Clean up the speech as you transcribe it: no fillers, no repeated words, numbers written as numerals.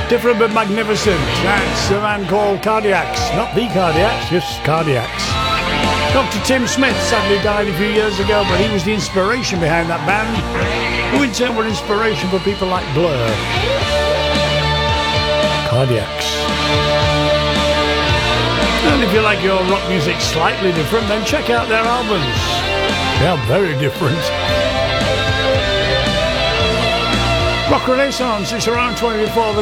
Different but magnificent. That's a man called Cardiacs. Not the Cardiacs, just Cardiacs. Dr. Tim Smith sadly died a few years ago, but he was the inspiration behind that band, who in turn were inspiration for people like Blur. Cardiacs. And if you like your rock music slightly different, then check out their albums. They are very different. Rock Renaissance, it's around 20 before the